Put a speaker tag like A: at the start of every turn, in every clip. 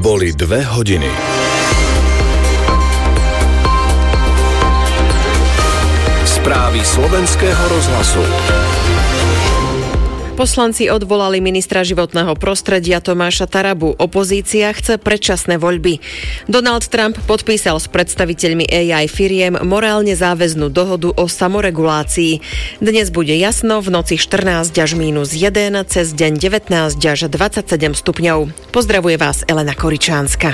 A: Boli 2 hodiny. Správy Slovenského rozhlasu.
B: Poslanci odvolali ministra životného prostredia Tomáša Tarabu. Opozícia chce predčasné voľby. Donald Trump podpísal s predstaviteľmi AI firiem morálne záväznú dohodu o samoregulácii. Dnes bude jasno, v noci 14 až -1, cez deň 19 až 27 stupňov. Pozdravuje vás Elena Koričánska.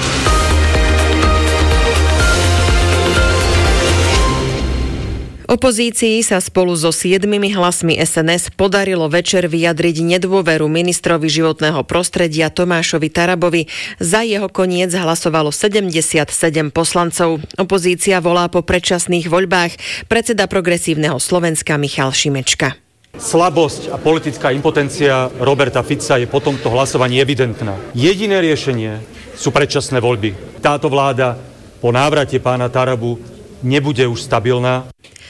B: Opozícii sa spolu so 7 hlasmi SNS podarilo večer vyjadriť nedôveru ministrovi životného prostredia Tomášovi Tarabovi. Za jeho koniec hlasovalo 77 poslancov. Opozícia volá po predčasných voľbách. Predseda Progresívneho Slovenska Michal Šimečka.
C: Slabosť a politická impotencia Roberta Fica je po tomto hlasovaní evidentná. Jediné riešenie sú predčasné voľby. Táto vláda po návrate pána Tarabu nebude už stabilná.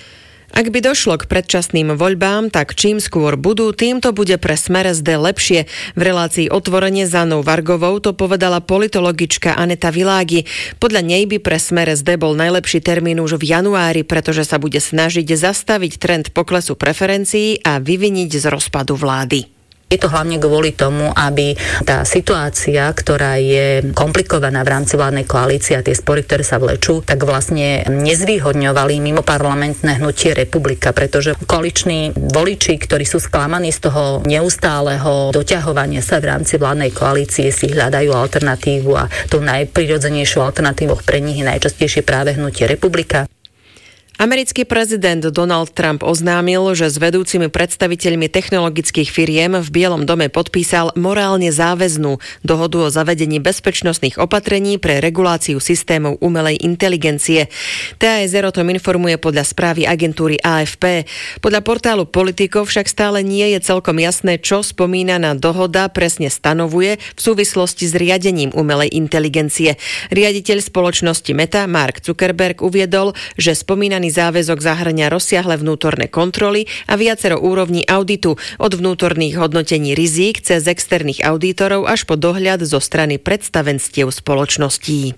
B: Ak by došlo k predčasným voľbám, tak čím skôr budú, tým to bude pre Smer SD lepšie. V relácii Otvorene s Annou Vargovou to povedala politologička Aneta Világi. Podľa nej by pre Smer SD bol najlepší termín už v januári, pretože sa bude snažiť zastaviť trend poklesu preferencií a vyviniť z rozpadu vlády.
D: Je to hlavne kvôli tomu, aby tá situácia, ktorá je komplikovaná v rámci vládnej koalície a tie spory, ktoré sa vlečú, tak vlastne nezvýhodňovali mimoparlamentné hnutie Republika, pretože koaliční voliči, ktorí sú sklamaní z toho neustáleho doťahovania sa v rámci vládnej koalície, si hľadajú alternatívu a tou najprirodzenejšou alternatívou pre nich je najčastejšie práve hnutie Republika.
B: Americký prezident Donald Trump oznámil, že s vedúcimi predstaviteľmi technologických firiem v Bielom dome podpísal morálne záväznú dohodu o zavedení bezpečnostných opatrení pre reguláciu systémov umelej inteligencie. TASR o tom informuje podľa správy agentúry AFP. Podľa portálu Politico však stále nie je celkom jasné, čo spomínaná dohoda presne stanovuje v súvislosti s riadením umelej inteligencie. Riaditeľ spoločnosti Meta Mark Zuckerberg uviedol, že spomínaný záväzok zahŕňa rozsiahle vnútorné kontroly a viacero úrovní auditu, od vnútorných hodnotení rizík cez externých auditorov až po dohľad zo strany predstavenstiev spoločností.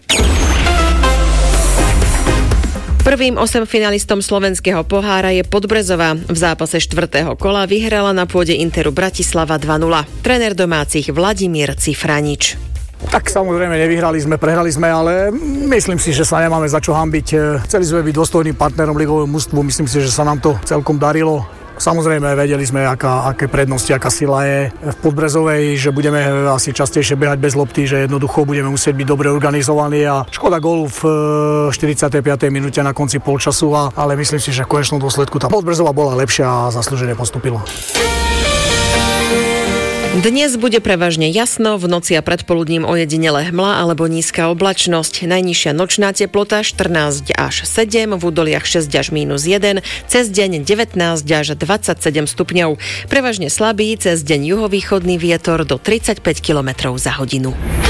B: Prvým 8 finalistom slovenského pohára je Podbrezová. V zápase 4. kola vyhrala na pôde Interu Bratislava 2-0. Tréner domácich Vladimír Cifranič.
E: Tak samozrejme nevyhrali sme, prehrali sme, ale myslím si, že sa nemáme za čo hanbiť. Chceli sme byť dôstojným partnerom ligovému mužstvu, myslím si, že sa nám to celkom darilo. Samozrejme vedeli sme, aké prednosti, aká sila je v Podbrezovej, že budeme asi častejšie behať bez lopty, že jednoducho budeme musieť byť dobre organizovaní a škoda gólu v 45. minúte na konci polčasu, ale myslím si, že v konečnom dôsledku tá Podbrezová bola lepšia a zaslúžene postúpila.
B: Dnes bude prevažne jasno, v noci a predpoludním ojedinele hmla alebo nízka oblačnosť. Najnižšia nočná teplota 14 až 7, v údoliach 6 až -1, cez deň 19 až 27 stupňov. Prevažne slabý, cez deň juhovýchodný vietor do 35 km za hodinu.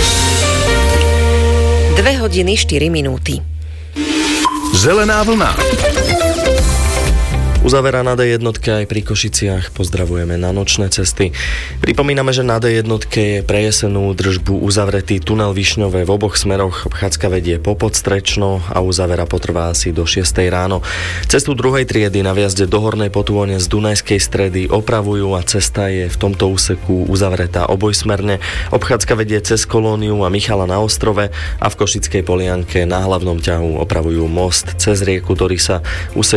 B: 2 hodiny 4 minúty.
A: Zelená vlna.
F: Uzaverá na D1 aj pri Košiciach. Pozdravujeme na nočné cesty. Pripomíname, že na D1 je pre jesenú držbu uzavretý tunel Višňové v oboch smeroch. Obchádzka vedie po Podstrečno a uzavera potrvá asi do 6 ráno. Cestu druhej triedy na vjazde do Hornej Potône z Dunajskej Stredy opravujú a cesta je v tomto úseku uzavretá obojsmerne. Obchádzka vedie cez Kolóniu a Michala na Ostrove a v Košickej Polianke na hlavnom ťahu opravujú most cez rieku Dorisa.